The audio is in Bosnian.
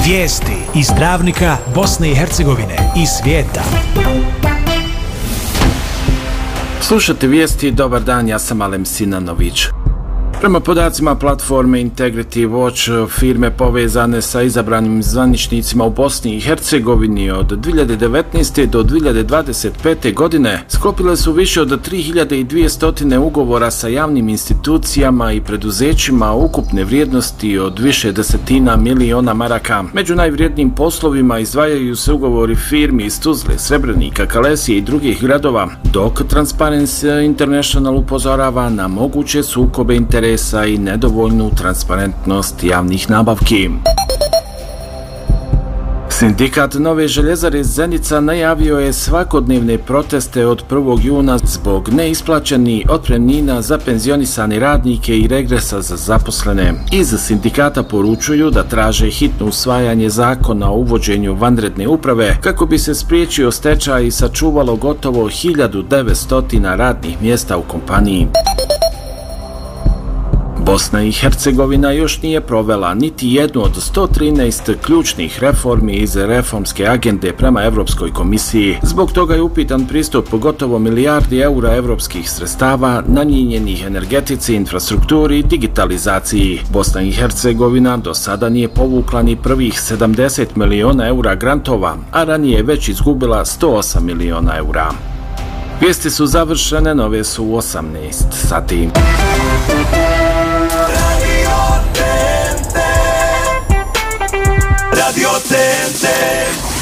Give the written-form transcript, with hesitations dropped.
Vijesti iz Dravnika, Bosne i Hercegovine i svijeta. Slušajte vijesti, dobar dan, ja sam Alem Sinanović. Prema podacima platforme Integrity Watch, firme povezane sa izabranim zvaničnicima u Bosni i Hercegovini od 2019. do 2025. godine sklopile su više od 3200 ugovora sa javnim institucijama i preduzećima ukupne vrijednosti od više desetina miliona maraka. Među najvrijednijim poslovima izdvajaju se ugovori firmi iz Tuzle, Srebrenika, Kalesije i drugih gradova, dok Transparency International upozorava na moguće sukobe interesa i nedovoljnu transparentnost javnih nabavki. Sindikat Nove željezare Zenica najavio je svakodnevne proteste od 1. juna zbog neisplaćenih otpremnina za penzionisane radnike i regresa za zaposlene. Iz sindikata poručuju da traže hitno usvajanje zakona o uvođenju vanredne uprave kako bi se spriječio stečaj i sačuvalo gotovo 1900 radnih mjesta u kompaniji. Bosna i Hercegovina još nije provela niti jednu od 113 ključnih reformi iz reformske agende prema Europskoj komisiji. Zbog toga je upitan pristup gotovo milijardi eura europskih sredstava namijenjenih energetici, infrastrukturi i digitalizaciji. Bosna i Hercegovina do sada nije povukla ni prvih 70 miliona eura grantova, a ranije je već izgubila 108 miliona eura. Vijesti su završene, nove su u 18 sati. Radio TNT